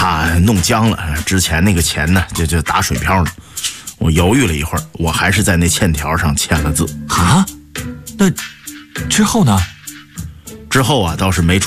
怕弄僵了，之前那个钱呢就打水漂了。我犹豫了一会儿，我还是在那欠条上签了字。 啊？那之后呢？ 之后啊倒是没